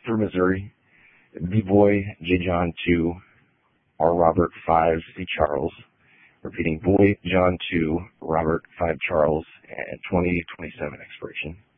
for Missouri, B-Boy, J. John 2, R. Robert 5, C. Charles. Repeating, Boy, John 2, Robert 5, Charles, and 2027 expiration.